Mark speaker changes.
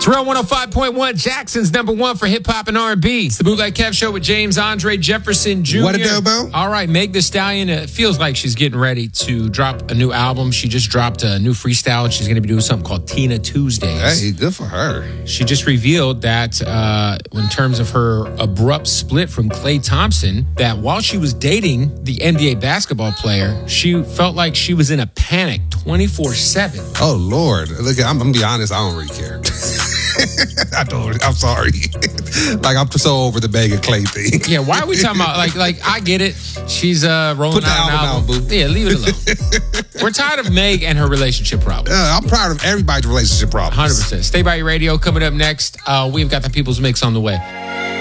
Speaker 1: Terrell 105.1, Jackson's number one for hip hop and R&B. It's the Bootleg Kev Show with James Andre Jefferson Jr.
Speaker 2: What a deal, Bo?
Speaker 1: All right, Meg Thee Stallion. It feels like she's getting ready to drop a new album. She just dropped a new freestyle. She's going to be doing something called Tina Tuesdays.
Speaker 2: Hey, good for her.
Speaker 1: She just revealed that in terms of her abrupt split from Klay Thompson, that while she was dating the NBA basketball player, she felt like she was in a panic 24/7.
Speaker 2: Oh, Lord. Look, I'm going to be honest. I don't really care. I'm sorry. Like, I'm so over the Meg and Klay thing.
Speaker 1: Yeah, why are we talking about, like I get it. She's rolling
Speaker 2: Put the
Speaker 1: out an
Speaker 2: album out, boo.
Speaker 1: Yeah, leave it alone. We're tired of Meg and her relationship problems.
Speaker 2: I'm proud of everybody's relationship problems.
Speaker 1: 100%. Stay by your radio. Coming up next, we've got the People's Mix on the way.